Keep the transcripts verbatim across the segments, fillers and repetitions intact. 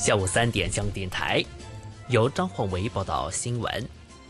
下午三点，江电台由张焕维报道新闻。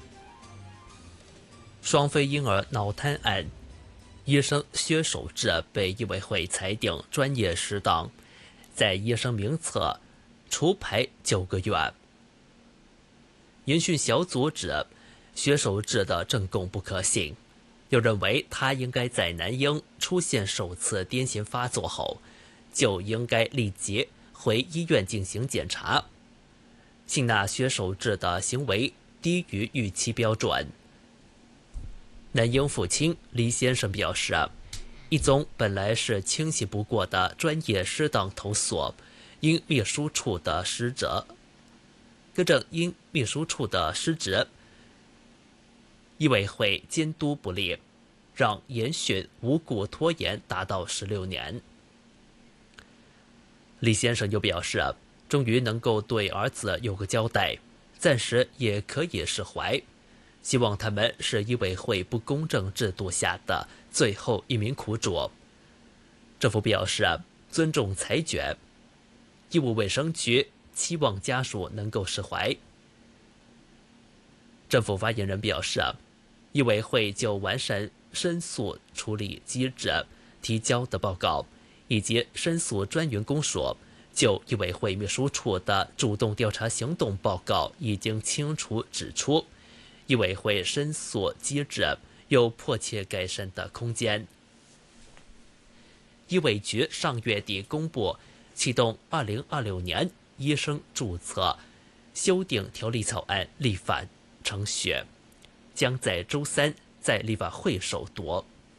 双非婴儿脑瘫案，医生薛守志被医委会裁定专业失当，在医生名册除牌九个月。研讯小组指薛守志的证供不可信，又认为他应该在男婴出现首次癫痫发作后，就应该立即回医院进行检查，信纳薛守志的行为低于预期标准。男婴父亲李先生表示，一宗本来是清晰不过的专业失当投诉，因秘书处的失责，更正因秘书处的失职，医委会监督不力，让研讯无故拖延达到十六年。李先生又表示，终于能够对儿子有个交代，暂时也可以释怀，希望他们是医委会不公正制度下的最后一名苦主。政府表示尊重裁决，医务卫生局期望家属能够释怀。政府发言人表示，医委会就完善申诉处理机制提交的报告，以及申诉专员公署就医委会秘书处的主动调查行动报告已经清楚指出，医委会申诉机制有迫切改善的空间。医委局上月底公布启动二零二六年医生注册修订条例草案立法程序，将在周三在立法会首读。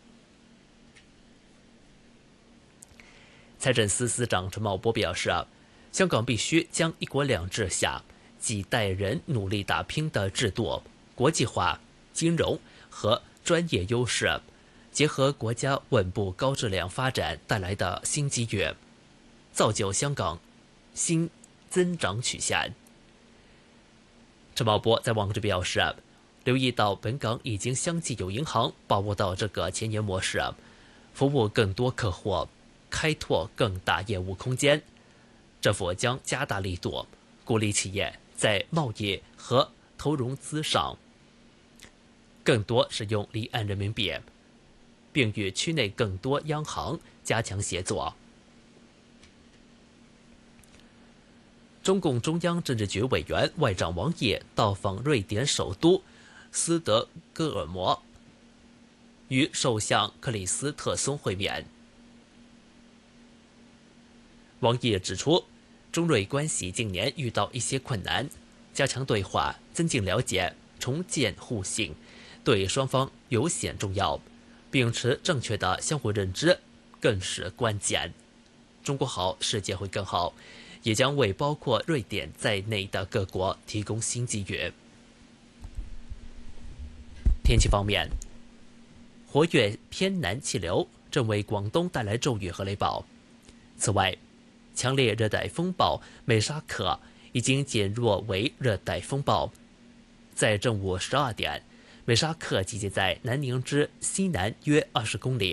财政司司长陈茂波表示，香港必须将一国两制下几代人努力打拼的制度、国际化、金融和专业优势，结合国家稳步高质量发展带来的新机遇，造就香港新增长曲线。陈茂波在网志表示，留意到本港已经相继有银行把握到这个前沿模式，服务更多客户，开拓更大业务空间。政府将加大力度，鼓励企业在贸易和投融资上更多使用离岸人民币，并与区内更多央行加强协作。中共中央政治局委员外长王毅到访瑞典首都斯德哥尔摩，与首相克里斯特松会面。王毅指出，中瑞关系近年遇到一些困难，加强对话、增进了解、重建互信，对双方尤显重要，秉持正确的相互认知更是关键。中国好，世界会更好，也将为包括瑞典在内的各国提供新机遇。天气方面，活跃偏南气流正为广东带来骤雨和雷暴。此外，强烈热带风暴美沙克已经减弱为热带风暴。在正午十二点，美沙克集结在南宁之西南约二十公里，